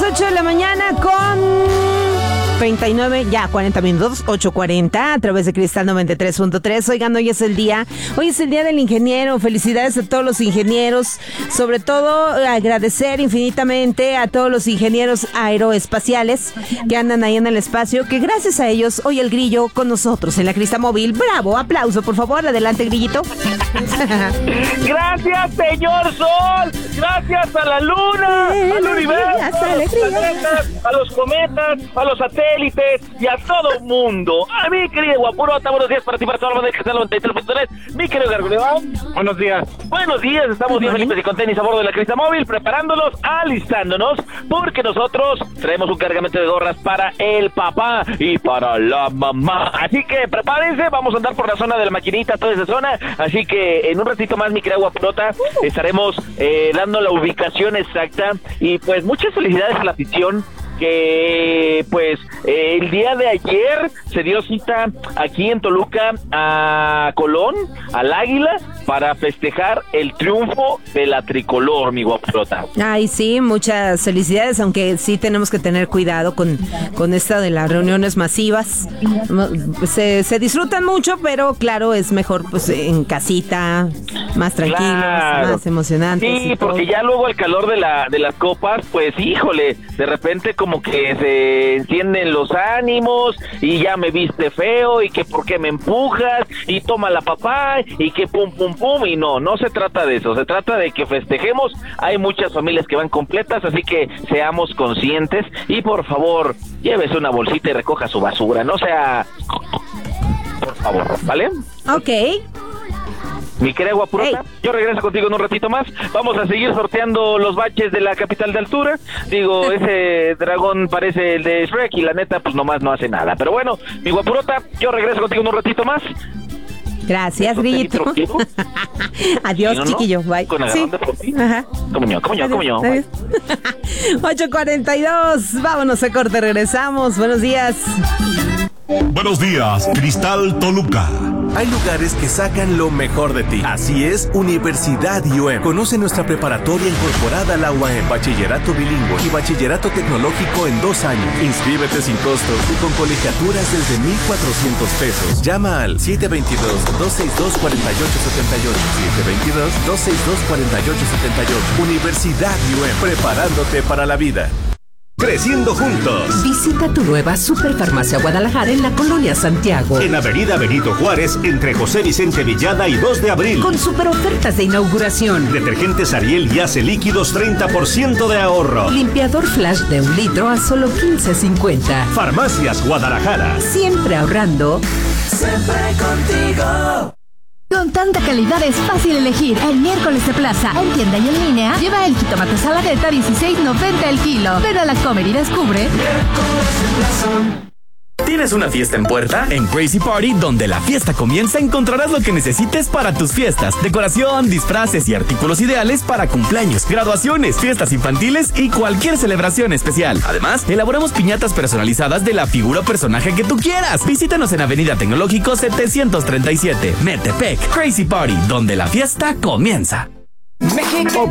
8 de la mañana con 39, ya 40 minutos, 8:40 a través de Cristal 93.3. Oigan, hoy es el día del ingeniero. Felicidades a todos los ingenieros, sobre todo agradecer infinitamente a todos los ingenieros aeroespaciales que andan ahí en el espacio, que gracias a ellos hoy el Grillo con nosotros en la Crista Móvil. Bravo, aplauso por favor, adelante Grillito. Gracias señor Sol, gracias a la luna, al universo, a los planetas, a los cometas, a los satélites y a todo el mundo. A mi querido Guapurota, buenos días para ti, para toda la banda de Cristal 93.3. Mi querido Gargoleo, buenos días. Buenos días, estamos bien felices y con tenis a bordo de la Crista Móvil, preparándonos, alistándonos, porque nosotros traemos un cargamento de gorras para el papá y para la mamá. Así que prepárense, vamos a andar por la zona de la maquinita, toda esa zona. Así que en un ratito más, mi querida Guapurota, estaremos dando la ubicación exacta. Y pues muchas felicidades a la afición que pues el día de ayer se dio cita aquí en Toluca a Colón, al Águila, para festejar el triunfo de la tricolor, mi Guapurota. Ay, sí, muchas felicidades, aunque sí tenemos que tener cuidado con esta de las reuniones masivas. Se disfrutan mucho, pero claro, es mejor pues en casita, más tranquilos, claro, más emocionantes. Sí, porque ya luego el calor de las copas, pues híjole, de repente como que se encienden los ánimos y ya me viste feo y que por qué me empujas y toma la papá y que pum pum pum, y no se trata de eso, se trata de que festejemos. Hay muchas familias que van completas, así que seamos conscientes y por favor llévese una bolsita y recoja su basura, no sea, por favor, ¿vale? Ok. Mi querida Guapurota, yo regreso contigo en un ratito más. Vamos a seguir sorteando los baches de la capital de altura. Digo, ese dragón parece el de Shrek y la neta, pues nomás no hace nada. Pero bueno, mi Guapurota, yo regreso contigo en un ratito más. Gracias, Grillito. Adiós, chiquillo. Bye. Con agarrón de proteína. Ajá. Como yo. 8:42. Vámonos a corte, regresamos. Buenos días. Buenos días, Cristal Toluca. Hay lugares que sacan lo mejor de ti. Así es, Universidad IUM. Conoce nuestra preparatoria incorporada a la UAM, bachillerato bilingüe y bachillerato tecnológico en 2 años. Inscríbete sin costo y con colegiaturas desde 1,400 pesos. Llama al 722-262-4878. 722-262-4878. Universidad IUM, preparándote para la vida. Creciendo juntos. Visita tu nueva Superfarmacia Guadalajara en la Colonia Santiago. En Avenida Benito Juárez, entre José Vicente Villada y 2 de abril. Con super ofertas de inauguración. Detergentes Ariel y Ace líquidos 30% de ahorro. Limpiador Flash de 1 litro a solo $15.50. Farmacias Guadalajara. Siempre ahorrando. Siempre contigo. Con tanta calidad es fácil elegir. El miércoles de plaza, en tienda y en línea, lleva el jitomate saladeta $16.90 el kilo. Ven a la Comer y descubre. ¿Tienes una fiesta en puerta? En Crazy Party, donde la fiesta comienza, encontrarás lo que necesites para tus fiestas. Decoración, disfraces y artículos ideales para cumpleaños, graduaciones, fiestas infantiles y cualquier celebración especial. Además, elaboramos piñatas personalizadas de la figura o personaje que tú quieras. Visítanos en Avenida Tecnológico 737, Metepec. Crazy Party, donde la fiesta comienza. México.